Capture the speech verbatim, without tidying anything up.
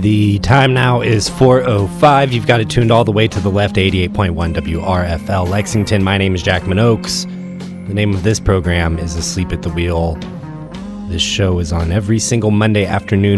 The time now is four oh five. You've got it tuned all the way to the left, eighty-eight point one W R F L Lexington. My name is Jackman Oaks. The name of this program is Asleep at the Wheel. This show is on every single Monday afternoon